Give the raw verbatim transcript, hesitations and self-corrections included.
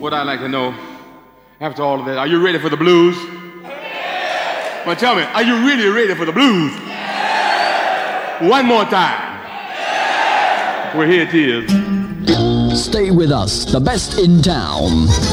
what I'd like to know, after all of that, are you ready for the blues? Well, tell me, are you really ready for the blues? One more time. Well, here it is. Stay with us, the best in town.